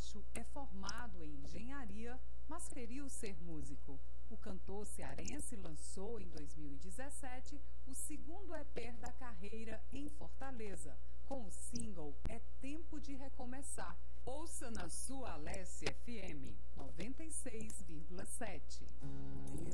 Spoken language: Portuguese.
Camacho é formado em engenharia, mas queria ser músico. O cantor cearense lançou em 2017 o segundo EP da carreira em Fortaleza, com o single É Tempo de Recomeçar. Ouça na sua Alessia FM 96,7.